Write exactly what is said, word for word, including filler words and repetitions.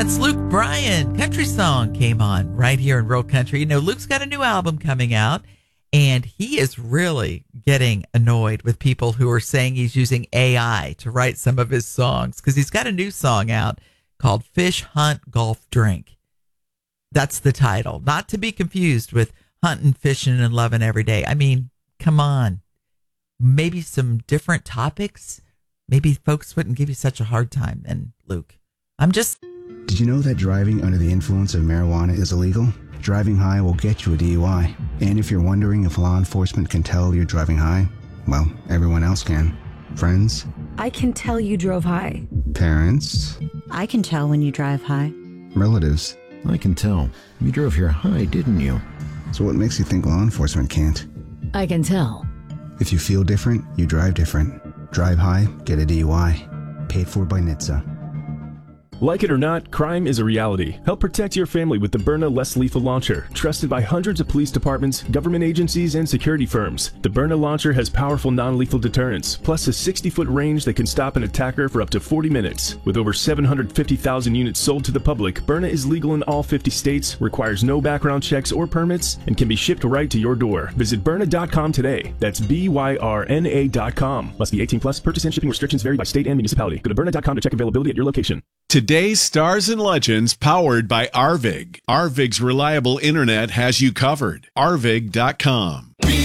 That's Luke Bryan. Country Song came on right here in Real Country. You know, Luke's got a new album coming out, and he is really getting annoyed with people who are saying he's using A I to write some of his songs, because he's got a new song out called Fish, Hunt, Golf, Drink. That's the title. Not to be confused with hunting, fishing, and loving every day. I mean, come on. Maybe some different topics. Maybe folks wouldn't give you such a hard time then, Luke. I'm just... Did you know that driving under the influence of marijuana is illegal? Driving high will get you a D U I. And if you're wondering if law enforcement can tell you're driving high, well, everyone else can. Friends? I can tell you drove high. Parents? I can tell when you drive high. Relatives? I can tell. You drove here high, didn't you? So what makes you think law enforcement can't? I can tell. If you feel different, you drive different. Drive high, get a D U I. Paid for by N H T S A. Like it or not, crime is a reality. Help protect your family with the Byrna Less Lethal Launcher, trusted by hundreds of police departments, government agencies, and security firms. The Byrna launcher has powerful non-lethal deterrence, plus a sixty-foot range that can stop an attacker for up to forty minutes. With over seven hundred fifty thousand units sold to the public, Byrna is legal in all fifty states, requires no background checks or permits, and can be shipped right to your door. Visit Byrna dot com today. That's B Y R N A dot com. Must be eighteen plus. Purchase and shipping restrictions vary by state and municipality. Go to Byrna dot com to check availability at your location. Today's Stars and Legends, powered by Arvig. Arvig's reliable internet has you covered. Arvig dot com.